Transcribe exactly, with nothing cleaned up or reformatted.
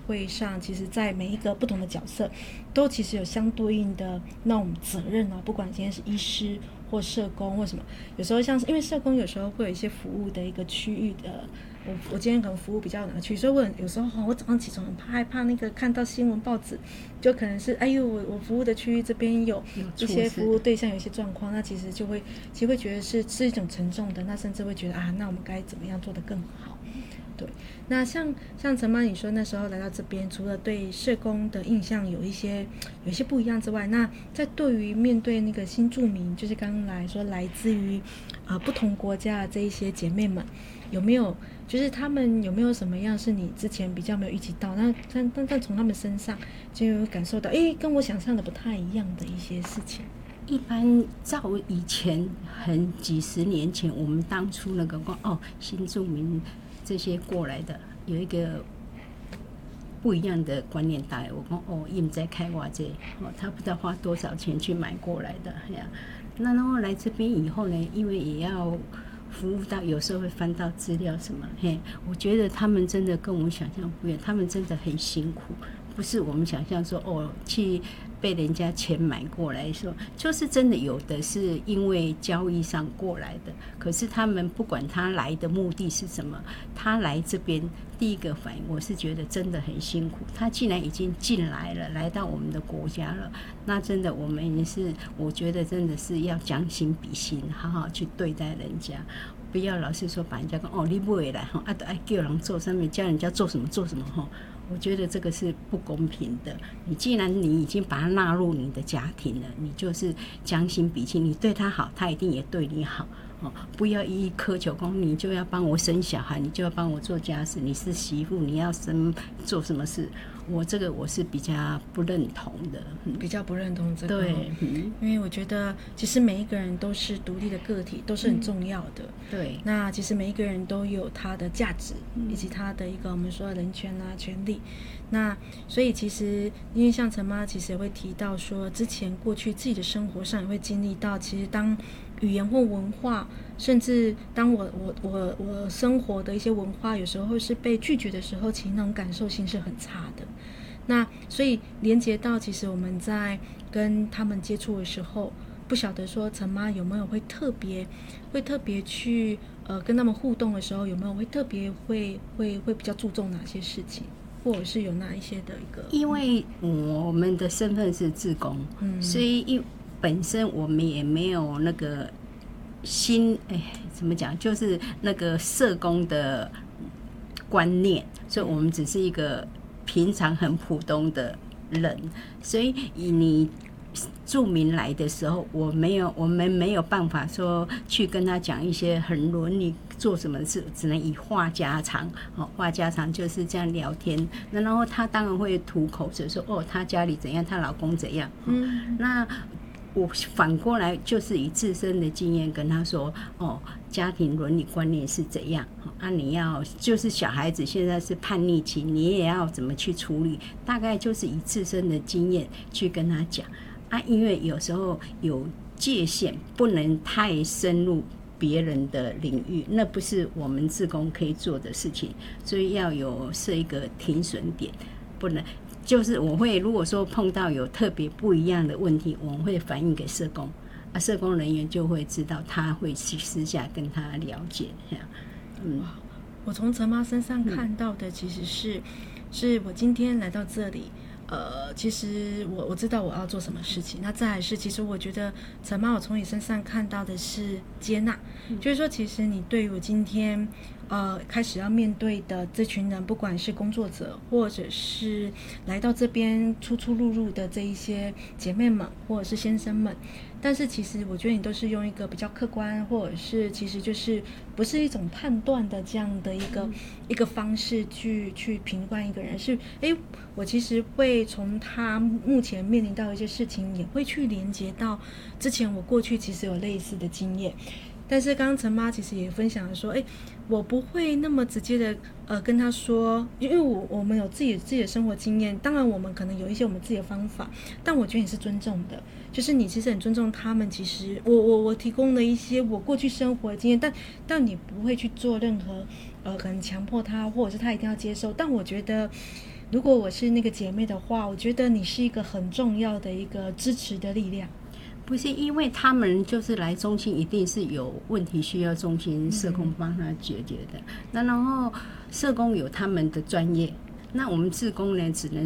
会上，其实在每一个不同的角色都其实有相对应的那种责任啊，不管今天是医师或社工或什么，有时候像是因为社工有时候会有一些服务的一个区域的，我我今天可能服务比较哪个区，所以我有时候我早上起床很怕害怕那个看到新闻报纸，就可能是哎呦我我服务的区域这边有一些服务对象有一些状况，那其实就会其实会觉得是是一种沉重的，那甚至会觉得啊，那我们该怎么样做得更好？对，那像像陈妈你说那时候来到这边，除了对社工的印象有一些有一些不一样之外，那在对于面对那个新住民，就是刚刚来说来自于呃不同国家的这一些姐妹们，有没有就是他们有没有什么样是你之前比较没有预计到，那但但但从他们身上就有感受到，哎，跟我想象的不太一样的一些事情？ 一般照以前很几十年前，我们当初那个哦新住民这些过来的有一个不一样的观念带来，我说哦，他们在开挖这哦，他不知道花多少钱去买过来的呀。那然后来这边以后呢，因为也要服务到，有时候会翻到资料什么，嘿，我觉得他们真的跟我们想象不一样，他们真的很辛苦，不是我们想象说哦去被人家钱买过来说，就是真的有的是因为交易上过来的，可是他们不管他来的目的是什么，他来这边第一个反应我是觉得真的很辛苦，他既然已经进来了，来到我们的国家了，那真的我们也是我觉得真的是要将心比心，好好去对待人家，不要老是说把人家说哦你不会来啊都爱叫人做上面，叫人家做什么做什么，我觉得这个是不公平的。你既然你已经把他纳入你的家庭了，你就是将心比心，你对他好，他一定也对你好。哦，不要一一苛求说你就要帮我生小孩，你就要帮我做家事，你是媳妇，你要生做什么事？我这个我是比较不认同的， 嗯、比较不认同这个。 对、 嗯，因为我觉得其实每一个人都是独立的个体，都是很重要的。嗯、 对， 那其实每一个人都有他的价值，以及他的一个我们说的人权啊、权利。那所以其实因为像陈妈其实也会提到说，之前过去自己的生活上也会经历到，其实当语言或文化，甚至当我我我我生活的一些文化有时候是被拒绝的时候，其实那种感受性是很差的。那所以连接到其实我们在跟他们接触的时候，不晓得说陈妈有没有会特别会特别去呃跟他们互动的时候，有没有会特别会会会比较注重哪些事情，或者是有哪一些的一个？ 因为我们的身份是志工，嗯，所以本身我们也没有那个心，哎，怎么讲，就是那个社工的观念，所以我们只是一个平常很普通的人，所以你住民来的时候，我没有，我们没有办法说去跟他讲一些很伦理做什么事，只能以话家常，哦，话家常就是这样聊天。那然后他当然会吐口水说，哦，他家里怎样，她老公怎样。嗯，那我反过来就是以自身的经验跟他说，哦，家庭伦理观念是怎样啊？你要就是小孩子现在是叛逆期，你也要怎么去处理？大概就是以自身的经验去跟他讲啊，因为有时候有界限，不能太深入别人的领域，那不是我们志工可以做的事情，所以要有设一个停损点，不能。就是我会如果说碰到有特别不一样的问题，我们会反映给社工啊，社工人员就会知道，他会去私下跟他了解。 嗯，我从陈妈身上看到的其实是，嗯、是我今天来到这里，呃，其实我我知道我要做什么事情。那再来是，其实我觉得陈妈，我从你身上看到的是接纳，嗯、就是说，其实你对于我今天。呃，开始要面对的这群人，不管是工作者，或者是来到这边出出入入的这一些姐妹们，或者是先生们，但是其实我觉得你都是用一个比较客观，或者是其实就是不是一种判断的这样的一个、嗯、一个方式去去评判一个人，是哎，我其实会从他目前面临到一些事情，也会去连接到之前我过去其实有类似的经验。但是刚刚陈妈其实也分享了说，哎，我不会那么直接的呃跟他说，因为我我们有自己自己的生活经验，当然我们可能有一些我们自己的方法，但我觉得你是尊重的，就是你其实很尊重他们。其实我我我提供了一些我过去生活的经验，但但你不会去做任何呃可能强迫他，或者是他一定要接受。但我觉得如果我是那个姐妹的话，我觉得你是一个很重要的一个支持的力量。 不是因为他们就是来中心，一定是有问题需要中心社工帮他解决的。那然后社工有他们的专业，那我们志工呢，只能